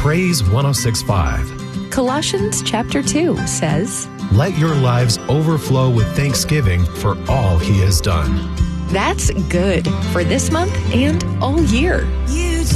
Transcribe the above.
Praise 106.5. Colossians chapter 2 says, Let your lives overflow with thanksgiving for all he has done. that's good for this month and all year. You